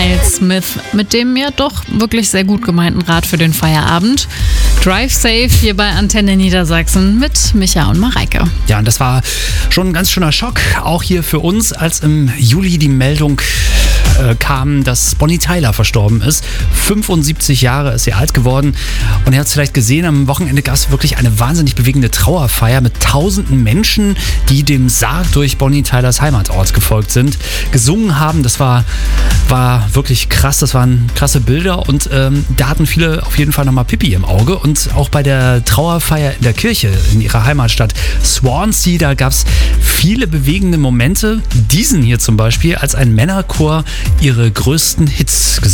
Miles Smith mit dem ja doch wirklich sehr gut gemeinten Rat für den Feierabend. Drive Safe hier bei Antenne Niedersachsen mit Micha und Mareike. Ja, und das war schon ein ganz schöner Schock, auch hier für uns, als im Juli die Meldung kam, dass Bonnie Tyler verstorben ist. 75 Jahre ist sie alt geworden. Und ihr habt es vielleicht gesehen, am Wochenende gab es wirklich eine wahnsinnig bewegende Trauerfeier mit tausenden Menschen, die dem Sarg durch Bonnie Tylers Heimatort gefolgt sind, gesungen haben. Das war wirklich krass. Das waren krasse Bilder. Und da hatten viele auf jeden Fall nochmal Pipi im Auge. Und auch bei der Trauerfeier in der Kirche in ihrer Heimatstadt Swansea, da gab es viele bewegende Momente. Diesen hier zum Beispiel, als ein Männerchor ihre größten Hits gesungen